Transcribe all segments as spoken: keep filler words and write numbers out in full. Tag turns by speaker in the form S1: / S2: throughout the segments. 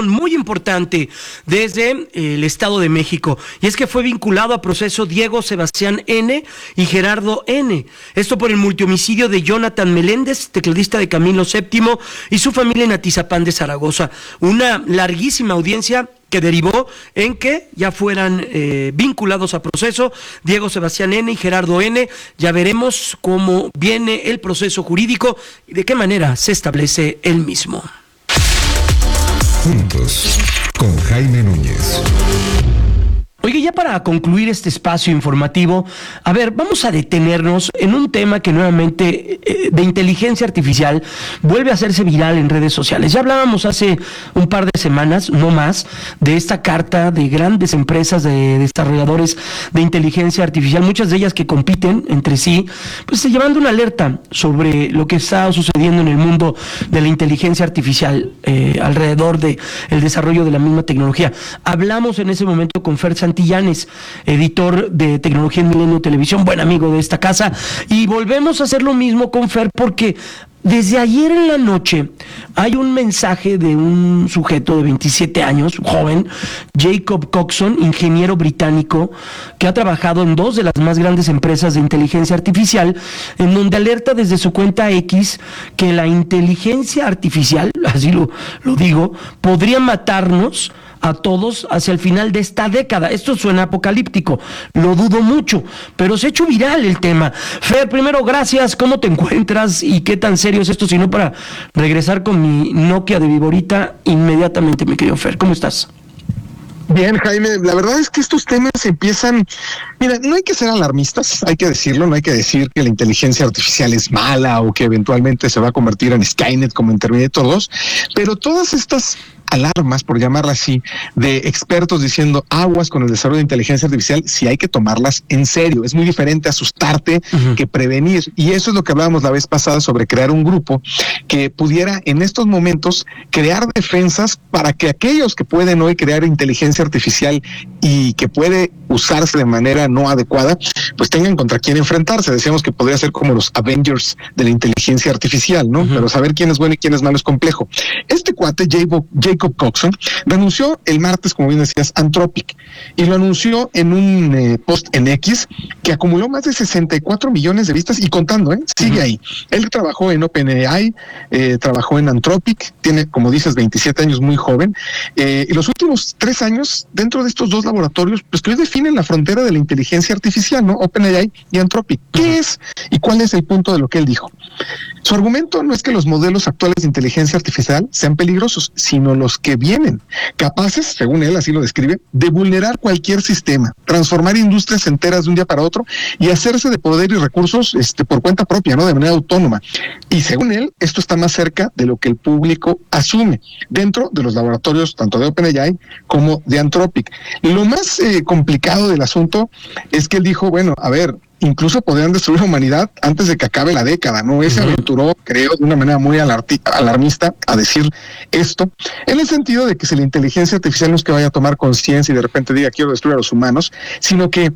S1: información muy importante desde el Estado de México, y es que fue vinculado a proceso Diego Sebastián N. y Gerardo N. Esto por el multihomicidio de Jonathan Meléndez, tecladista de Camilo séptimo, y su familia en Atizapán de Zaragoza. Una larguísima audiencia que derivó en que ya fueran eh, vinculados a proceso Diego Sebastián N. y Gerardo N. Ya veremos cómo viene el proceso jurídico y de qué manera se establece el mismo.
S2: Juntos, con Jaime Núñez.
S1: Oye, ya para concluir este espacio informativo, a ver, vamos a detenernos en un tema que nuevamente eh, de inteligencia artificial vuelve a hacerse viral en redes sociales. Ya hablábamos hace un par de semanas, no más, de esta carta de grandes empresas de desarrolladores de inteligencia artificial, muchas de ellas que compiten entre sí, pues llevando una alerta sobre lo que está sucediendo en el mundo de la inteligencia artificial eh, alrededor de el desarrollo de la misma tecnología. Hablamos en ese momento con Fer Santillanes, editor de Tecnología en Milenio Televisión, buen amigo de esta casa, y volvemos a hacer lo mismo con Fer porque desde ayer en la noche hay un mensaje de un sujeto de veintisiete años, joven, Jacob Coxon, ingeniero británico, que ha trabajado en dos de las más grandes empresas de inteligencia artificial, en donde alerta desde su cuenta X que la inteligencia artificial, así lo, lo digo, podría matarnos a todos hacia el final de esta década. Esto suena apocalíptico, lo dudo mucho, pero se ha hecho viral el tema. Fer, primero, gracias, ¿cómo te encuentras y qué tan serio es esto? Si no, para regresar con mi Nokia de Viborita inmediatamente, mi querido Fer, ¿cómo estás?
S3: Bien, Jaime, la verdad es que estos temas empiezan, mira, no hay que ser alarmistas, hay que decirlo, no hay que decir que la inteligencia artificial es mala o que eventualmente se va a convertir en Skynet como en Terminator dos, pero todas estas alarmas, por llamarla así, de expertos diciendo aguas con el desarrollo de inteligencia artificial, sí hay que tomarlas en serio. Es muy diferente asustarte uh-huh. que prevenir. Y eso es lo que hablábamos la vez pasada sobre crear un grupo que pudiera en estos momentos crear defensas para que aquellos que pueden hoy crear inteligencia artificial y que puede usarse de manera no adecuada, pues tengan contra quién enfrentarse. Decíamos que podría ser como los Avengers de la inteligencia artificial, ¿no? Uh-huh. Pero saber quién es bueno y quién es malo es complejo. Este cuate, Jacob, Jacob Coxon, renunció el martes, como bien decías, Anthropic, y lo anunció en un eh, post en X que acumuló más de sesenta y cuatro millones de vistas y contando, ¿eh? Sigue uh-huh. ahí. Él trabajó en OpenAI, eh, trabajó en Anthropic, tiene, como dices, veintisiete años, muy joven, eh, y los últimos tres años, dentro de estos dos laboratorios, pues que hoy definen la frontera de la inteligencia artificial, ¿no? OpenAI y Anthropic. ¿Qué uh-huh. es y cuál es el punto de lo que él dijo? Su argumento no es que los modelos actuales de inteligencia artificial sean peligrosos, sino los que vienen, capaces, según él así lo describe, de vulnerar cualquier sistema, transformar industrias enteras de un día para otro y hacerse de poder y recursos este, por cuenta propia, ¿no? De manera autónoma. Y según él, esto está más cerca de lo que el público asume dentro de los laboratorios tanto de OpenAI como de Anthropic. Lo más eh, complicado del asunto es que él dijo, bueno, a ver, incluso podrían destruir la humanidad antes de que acabe la década, ¿no? Él se aventuró, creo, de una manera muy alarti- alarmista a decir esto, en el sentido de que si la inteligencia artificial no es que vaya a tomar conciencia y de repente diga quiero destruir a los humanos, sino que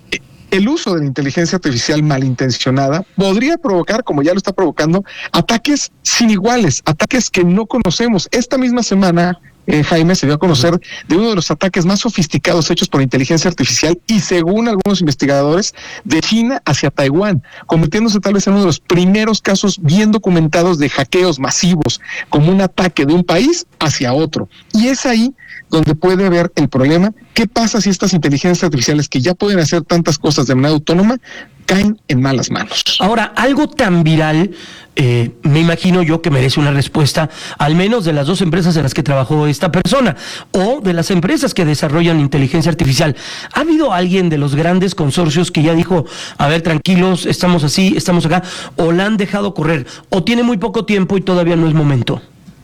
S3: el uso de la inteligencia artificial malintencionada podría provocar, como ya lo está provocando, ataques sin iguales, ataques que no conocemos. Esta misma semana, Eh, Jaime, se dio a conocer de uno de los ataques más sofisticados hechos por inteligencia artificial y, según algunos investigadores, de China hacia Taiwán, convirtiéndose tal vez en uno de los primeros casos bien documentados de hackeos masivos, como un ataque de un país hacia otro. Y es ahí donde puede haber el problema. ¿Qué pasa si estas inteligencias artificiales que ya pueden hacer tantas cosas de manera autónoma caen en malas manos?
S1: Ahora, algo tan viral, eh, me imagino yo que merece una respuesta, al menos de las dos empresas en las que trabajó esta persona, o de las empresas que desarrollan inteligencia artificial. ¿Ha habido alguien de los grandes consorcios que ya dijo, a ver, tranquilos, estamos así, estamos acá, o la han dejado correr, o tiene muy poco tiempo y todavía no es momento?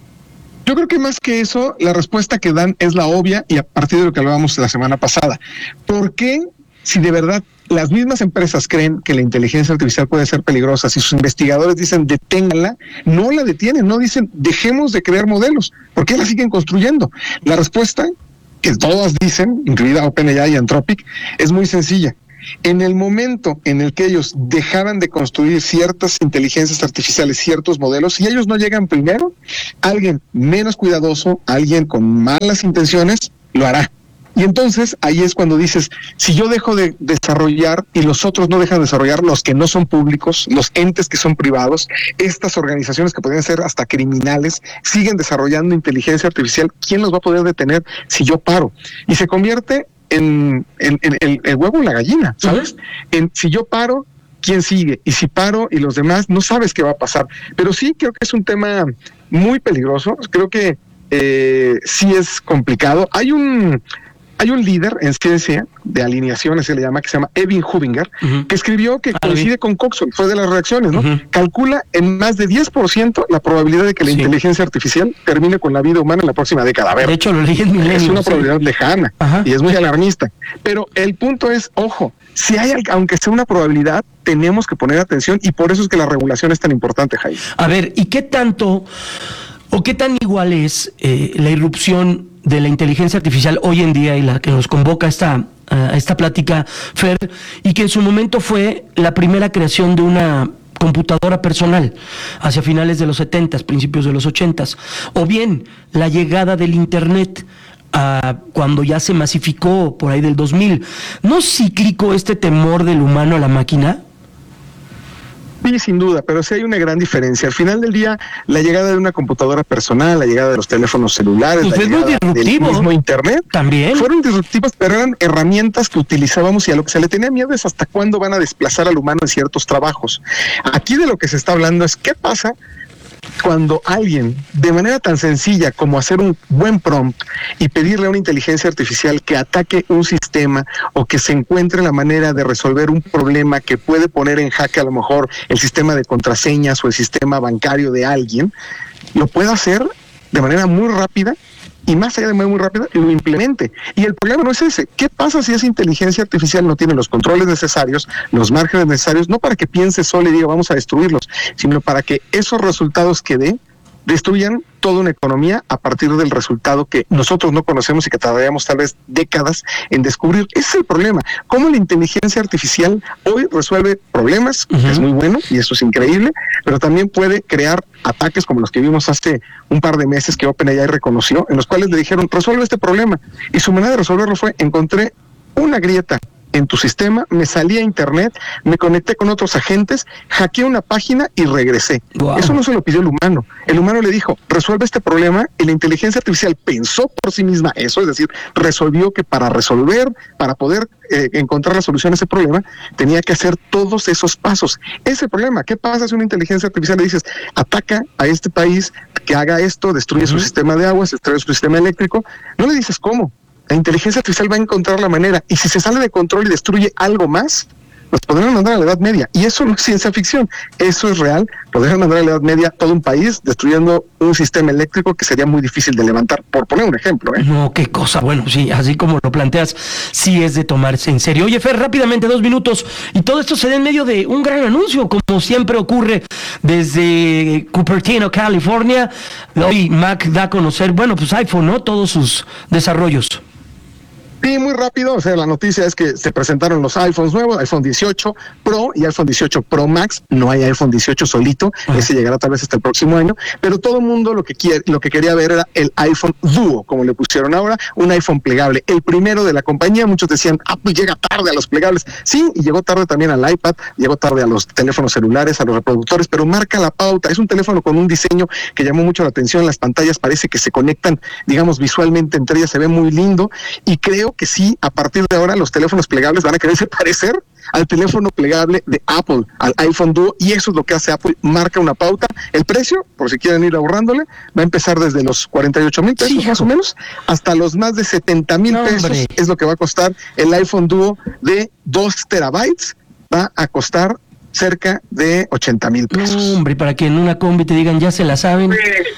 S3: Yo creo que más que eso, la respuesta que dan es la obvia y a partir de lo que hablábamos la semana pasada. ¿Por qué, si de verdad las mismas empresas creen que la inteligencia artificial puede ser peligrosa, si sus investigadores dicen deténganla, no la detienen, no dicen dejemos de crear modelos? ¿Por qué la siguen construyendo? La respuesta, que todas dicen, incluida OpenAI y Anthropic, es muy sencilla. En el momento en el que ellos dejaran de construir ciertas inteligencias artificiales, ciertos modelos, si ellos no llegan primero, alguien menos cuidadoso, alguien con malas intenciones, lo hará. Y entonces ahí es cuando dices, si yo dejo de desarrollar y los otros no dejan de desarrollar, los que no son públicos, los entes que son privados, estas organizaciones que podrían ser hasta criminales, siguen desarrollando inteligencia artificial, ¿quién los va a poder detener si yo paro? Y se convierte en, en, en el, el huevo o la gallina, ¿sabes? Uh-huh. En, si yo paro, ¿quién sigue? Y si paro y los demás, no sabes qué va a pasar. Pero sí creo que es un tema muy peligroso, creo que eh, sí es complicado. Hay un... Hay un líder en ciencia de alineación, se le llama, que se llama Evan Hubinger, uh-huh. que escribió que coincide con Coxon, fue de las reacciones, ¿no? Uh-huh. Calcula en más de diez por ciento la probabilidad de que la sí. inteligencia artificial termine con la vida humana en la próxima década. A ver,
S1: de hecho, lo leí en Milenio.
S3: Es una
S1: sí.
S3: probabilidad lejana uh-huh. y es muy alarmista. Pero el punto es, ojo, si hay, aunque sea una probabilidad, tenemos que poner atención y por eso es que la regulación es tan importante, Jaime.
S1: A ver, ¿y qué tanto o qué tan igual es eh, la irrupción de la inteligencia artificial hoy en día y la que nos convoca a esta, a esta plática, Fer, y que en su momento fue la primera creación de una computadora personal hacia finales de los setentas, principios de los ochentas, o bien la llegada del internet a cuando ya se masificó por ahí del dos mil? ¿No es cíclico este temor del humano a la máquina?
S3: Sí, sin duda, pero sí hay una gran diferencia. Al final del día, la llegada de una computadora personal, la llegada de los teléfonos celulares,
S1: pues
S3: la
S1: es
S3: llegada
S1: muy
S3: del mismo internet,
S1: también
S3: fueron disruptivas, pero eran herramientas que utilizábamos y a lo que se le tenía miedo es hasta cuándo van a desplazar al humano en ciertos trabajos. Aquí de lo que se está hablando es qué pasa cuando alguien, de manera tan sencilla como hacer un buen prompt y pedirle a una inteligencia artificial que ataque un sistema o que se encuentre la manera de resolver un problema que puede poner en jaque a lo mejor el sistema de contraseñas o el sistema bancario de alguien, lo puede hacer de manera muy rápida y más allá de manera muy rápida, lo implemente. Y el problema no es ese. ¿Qué pasa si esa inteligencia artificial no tiene los controles necesarios, los márgenes necesarios, no para que piense solo y diga vamos a destruirlos, sino para que esos resultados que dé destruyan toda una economía a partir del resultado que nosotros no conocemos y que tardaríamos tal vez décadas en descubrir? Ese es el problema. Cómo la inteligencia artificial hoy resuelve problemas, uh-huh. es muy bueno y eso es increíble, pero también puede crear ataques como los que vimos hace un par de meses que OpenAI reconoció, en los cuales le dijeron, resuelve este problema. Y su manera de resolverlo fue, encontré una grieta en tu sistema, me salí a internet, me conecté con otros agentes, hackeé una página y regresé. Wow. Eso no se lo pidió el humano. El humano le dijo, resuelve este problema, y la inteligencia artificial pensó por sí misma eso, es decir, resolvió que para resolver, para poder eh, encontrar la solución a ese problema, tenía que hacer todos esos pasos. Ese problema, ¿qué pasa si una inteligencia artificial le dices, ataca a este país, que haga esto, destruye uh-huh. su sistema de aguas, destruye su sistema eléctrico? No le dices cómo. La inteligencia artificial va a encontrar la manera, y si se sale de control y destruye algo más, nos podrían mandar a la Edad Media, y eso no es ciencia ficción, eso es real. Podrían mandar a la Edad Media todo un país destruyendo un sistema eléctrico que sería muy difícil de levantar, por poner un ejemplo. ¿eh?
S1: No, qué cosa, bueno, sí, así como lo planteas, sí es de tomarse en serio. Oye, Fer, rápidamente, dos minutos, y todo esto se da en medio de un gran anuncio, como siempre ocurre desde Cupertino, California. Hoy Mac da a conocer, bueno, pues iPhone, ¿no? Todos sus desarrollos.
S3: Sí, muy rápido, o sea, la noticia es que se presentaron los iPhones nuevos, iPhone dieciocho Pro y iPhone dieciocho Pro Max. No hay iPhone dieciocho solito, uh-huh. ese llegará tal vez hasta el próximo año, pero todo el mundo lo que quiere, lo que quería ver era el iPhone Duo, como le pusieron ahora, un iPhone plegable, el primero de la compañía. Muchos decían, ah, pues llega tarde a los plegables. Sí, y llegó tarde también al iPad, llegó tarde a los teléfonos celulares, a los reproductores, pero marca la pauta. Es un teléfono con un diseño que llamó mucho la atención. Las pantallas parece que se conectan, digamos, visualmente entre ellas, se ve muy lindo, y creo que sí, a partir de ahora los teléfonos plegables van a quererse parecer al teléfono plegable de Apple, al iPhone Duo, y eso es lo que hace Apple, marca una pauta. El precio, por si quieren ir ahorrándole, va a empezar desde los cuarenta y ocho mil pesos, sí, más o menos, hasta los más de setenta mil no, pesos, hombre. Es lo que va a costar el iPhone Duo de dos terabytes, va a costar cerca de ochenta mil pesos.
S1: No, hombre, para que en una combi te digan, ya se la saben,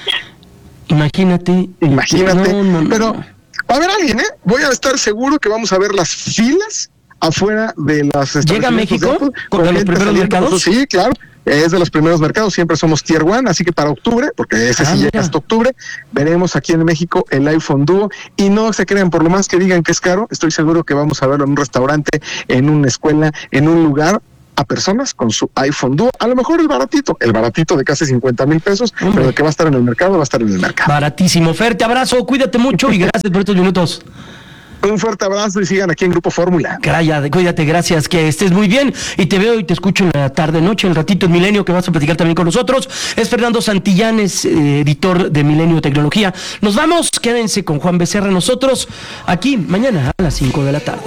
S1: imagínate.
S3: Imagínate,
S1: no, no, no,
S3: pero...
S1: no.
S3: Va a haber alguien, ¿eh? Voy a estar seguro que vamos a ver las filas afuera de las estaciones.
S1: ¿Llega a México
S3: Apple,
S1: con los primeros mercados?
S3: Sí, claro. Es de los primeros mercados, siempre somos Tier One, así que para octubre, porque ese
S1: ah,
S3: sí
S1: mira.
S3: llega hasta octubre, veremos aquí en México el iPhone Duo. Y no se crean, por lo más que digan que es caro, estoy seguro que vamos a verlo en un restaurante, en una escuela, en un lugar, a personas con su iPhone Duo, a lo mejor el baratito, el baratito de casi cincuenta mil pesos, Hombre. pero el que va a estar en el mercado, va a estar en el mercado.
S1: Baratísimo. Fer, te abrazo, cuídate mucho y gracias por estos minutos.
S3: Un fuerte abrazo y sigan aquí en Grupo Fórmula.
S1: Craya, cuídate, gracias, que estés muy bien. Y te veo y te escucho en la tarde, noche, el ratito en Milenio, que vas a platicar también con nosotros. Es Fernando Santillanes, eh, editor de Milenio Tecnología. Nos vamos, quédense con Juan Becerra, nosotros aquí mañana a las cinco de la tarde.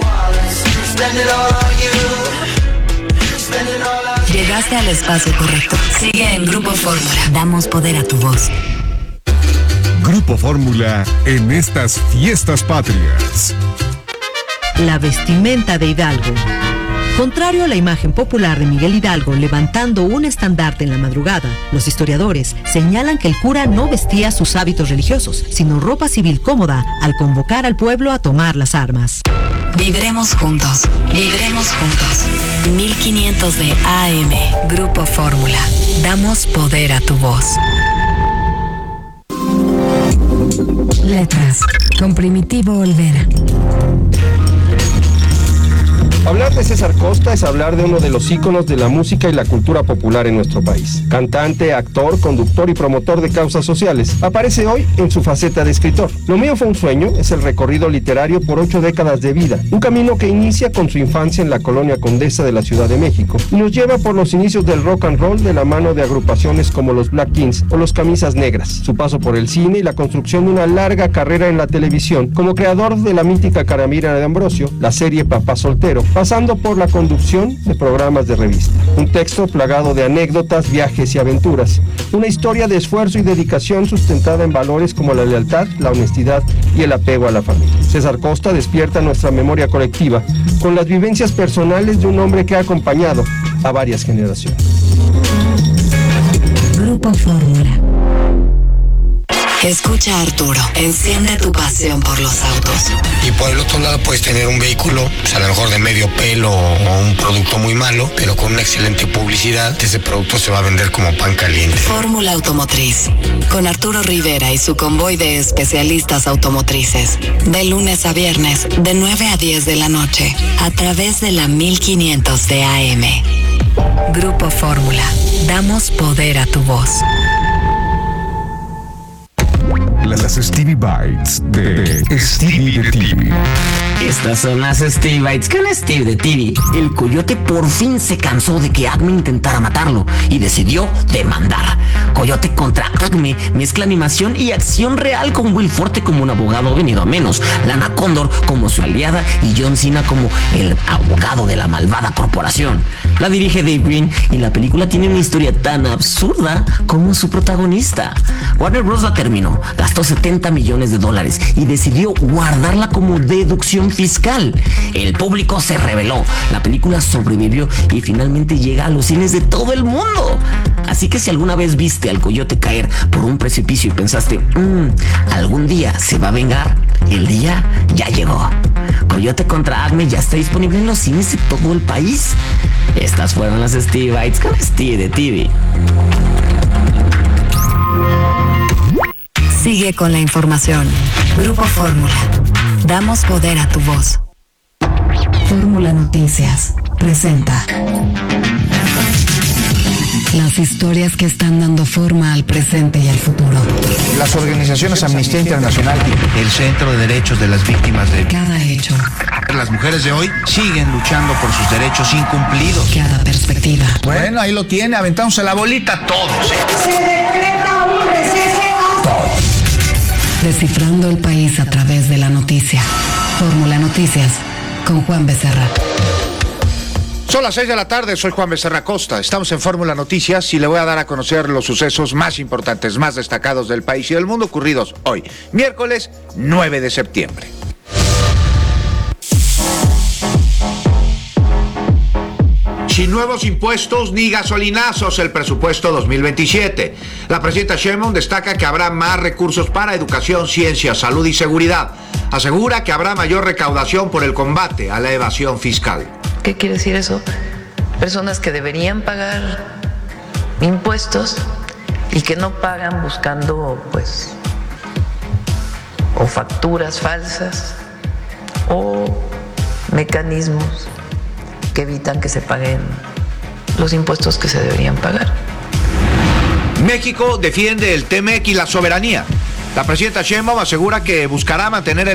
S4: Llegaste al espacio correcto. Sigue en Grupo Fórmula. Damos poder a tu voz.
S2: Grupo Fórmula en estas fiestas patrias.
S5: La vestimenta de Hidalgo. Contrario a la imagen popular de Miguel Hidalgo levantando un estandarte en la madrugada, los historiadores señalan que el cura no vestía sus hábitos religiosos, sino ropa civil cómoda al convocar al pueblo a tomar las armas.
S4: Vibremos juntos, vibremos juntos. mil quinientos de A M, Grupo Fórmula. Damos poder a tu voz. Letras, con Primitivo Olvera.
S6: Hablar de César Costa es hablar de uno de los íconos de la música y la cultura popular en nuestro país. Cantante, actor, conductor y promotor de causas sociales. Aparece hoy en su faceta de escritor. Lo mío fue un sueño, es el recorrido literario por ocho décadas de vida. Un camino que inicia con su infancia en la colonia Condesa de la Ciudad de México y nos lleva por los inicios del rock and roll de la mano de agrupaciones como los Black Kings o los Camisas Negras. Su paso por el cine y la construcción de una larga carrera en la televisión como creador de la mítica Caramira de Ambrosio, la serie Papá Soltero, pasando por la conducción de programas de revista. Un texto plagado de anécdotas, viajes y aventuras. Una historia de esfuerzo y dedicación sustentada en valores como la lealtad, la honestidad y el apego a la familia. César Costa despierta nuestra memoria colectiva con las vivencias personales de un hombre que ha acompañado a varias generaciones.
S4: Grupo Fórmula. Escucha a Arturo, enciende tu pasión por los autos.
S7: Y por el otro lado puedes tener un vehículo, pues a lo mejor de medio pelo o un producto muy malo, pero con una excelente publicidad, ese producto se va a vender como pan caliente.
S4: Fórmula Automotriz, con Arturo Rivera y su convoy de especialistas automotrices. De lunes a viernes, de nueve a diez de la noche, a través de la mil quinientos de A M. Grupo Fórmula, damos poder a tu voz.
S2: Las Stevie Bites de Stevie de T V.
S8: Estas son las Stevie Bites con Steve de T V. El coyote por fin se cansó de que Acme intentara matarlo y decidió demandar. Coyote contra Acme mezcla animación y acción real con Will Forte como un abogado venido a menos, Lana Condor como su aliada y John Cena como el abogado de la malvada corporación. La dirige Dave Green y la película tiene una historia tan absurda como su protagonista. Warner Bros. La terminó, gastó setenta millones de dólares y decidió guardarla como deducción fiscal. El público se rebeló, la película sobrevivió y finalmente llega a los cines de todo el mundo. Así que si alguna vez viste al coyote caer por un precipicio y pensaste, mmm, algún día se va a vengar, el día ya llegó. Coyote contra Acme ya está disponible en los cines de todo el país. Estas fueron las Stevie Bites con Steve de T V.
S4: Sigue con la información. Grupo Fórmula. Damos poder a tu voz. Fórmula Noticias presenta las historias que están dando forma al presente y al futuro.
S9: Las organizaciones Amnistía Internacional y el Centro de Derechos de las Víctimas de
S4: cada hecho.
S9: Las mujeres de hoy siguen luchando por sus derechos incumplidos.
S4: Cada perspectiva.
S9: Bueno, ahí lo tiene, aventándose la bolita todos.
S10: Se decreta un receso.
S9: Todos.
S4: Descifrando el país a través de la noticia. Fórmula Noticias con Juan Becerra.
S11: Son las seis de la tarde, soy Juan Becerra Costa. Estamos en Fórmula Noticias y le voy a dar a conocer los sucesos más importantes, más destacados del país y del mundo ocurridos hoy, miércoles nueve de septiembre. Sin nuevos impuestos ni gasolinazos el presupuesto dos mil veintisiete. La presidenta Sheinbaum destaca que habrá más recursos para educación, ciencia, salud y seguridad. asegura que habrá mayor recaudación por el combate a la evasión fiscal.
S12: ¿Qué quiere decir eso? Personas que deberían pagar impuestos y que no pagan buscando, pues, o facturas falsas o mecanismos que evitan que se paguen los impuestos que se deberían pagar.
S11: México defiende el T M E C y la soberanía. La presidenta Sheinbaum asegura que buscará mantener el